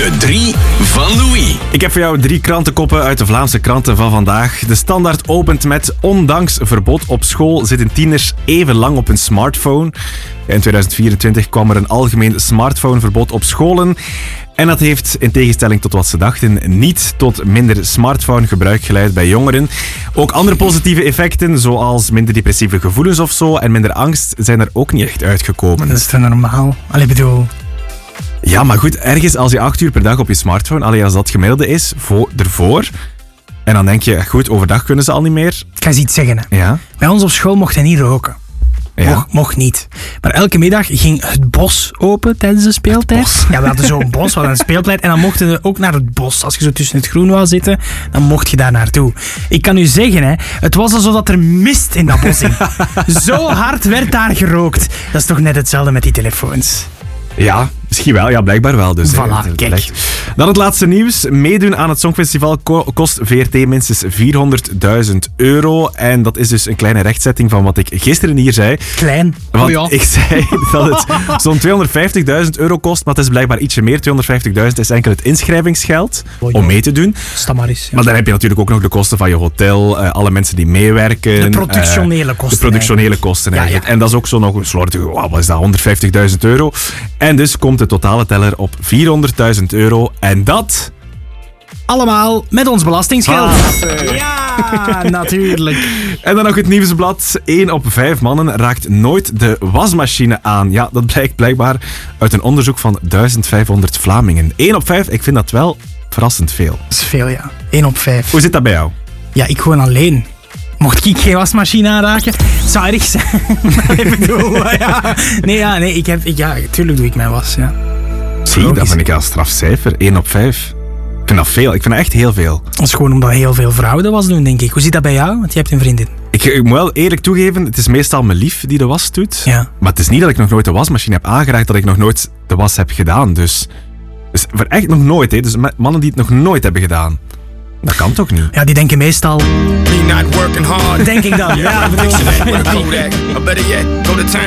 De 3 van Louis. Ik heb voor jou 3 krantenkoppen uit de Vlaamse kranten van vandaag. De Standaard opent met: ondanks verbod op school zitten tieners even lang op hun smartphone. In 2024 kwam er een algemeen smartphoneverbod op scholen. En dat heeft, in tegenstelling tot wat ze dachten, niet tot minder smartphonegebruik geleid bij jongeren. Ook andere positieve effecten, zoals minder depressieve gevoelens of zo en minder angst, zijn er ook niet echt uitgekomen. Dat is toch normaal? Allee, bedoel... Ja, maar goed, ergens als je 8 uur per dag op je smartphone, allee, als dat gemiddelde is, ervoor, en dan denk je, goed, overdag kunnen ze al niet meer. Ik ga eens iets zeggen. Hè. Ja. Bij ons op school mocht hij niet roken. Ja. Mocht niet. Maar elke middag ging het bos open tijdens de speeltijd. Ja, we hadden zo'n bos, we hadden een speeltijd. En dan mochten we ook naar het bos. Als je zo tussen het groen wou zitten, dan mocht je daar naartoe. Ik kan u zeggen, hè, het was alsof dat er mist in dat bos in. Zo hard werd daar gerookt. Dat is toch net hetzelfde met die telefoons. Ja, misschien wel. Ja, blijkbaar wel. Dus, Voilà, kijk. Dan het laatste nieuws. Meedoen aan het Songfestival kost VRT minstens €400.000. En dat is dus een kleine rechtzetting van wat ik gisteren hier zei. Klein. Want ja. ik zei dat het zo'n €250.000 kost, maar het is blijkbaar ietsje meer. €250.000 is enkel het inschrijvingsgeld om mee te doen. Sta maar eens. Ja. Maar dan heb je natuurlijk ook nog de kosten van je hotel, alle mensen die meewerken. De productionele kosten. De productionele kosten eigenlijk. Ja. En dat is ook zo nog een slordige, wat is dat, €150.000. En dus komt de totale teller op €400.000. En dat... Allemaal met ons belastingsgeld. Ja, natuurlijk. En dan nog het nieuwsblad. 1 op 5 mannen raakt nooit de wasmachine aan. Ja, dat blijkt blijkbaar uit een onderzoek van 1500 Vlamingen. 1 op 5, ik vind dat wel verrassend veel. Dat is veel, ja. 1 op 5. Hoe zit dat bij jou? Ja, ik gewoon alleen. Mocht ik geen wasmachine aanraken, het zou erg zijn. Ik bedoel, ja. Nee, tuurlijk doe ik mijn was, ja. Zie, dat vind ik al strafcijfer. 1 op 5. Ik vind dat veel. Ik vind dat echt heel veel. Dat is gewoon omdat heel veel vrouwen de was doen, denk ik. Hoe zit dat bij jou? Want je hebt een vriendin. Ik moet wel eerlijk toegeven, het is meestal mijn lief die de was doet. Ja. Maar het is niet dat ik nog nooit de wasmachine heb aangeraakt, dat ik nog nooit de was heb gedaan. Dus voor echt nog nooit. Hè. Dus mannen die het nog nooit hebben gedaan. Dat kan toch niet? Ja, die denken meestal... Me not working hard. Denk ik dan. Ja, Fix it, Kodak. Or better yet, go to town.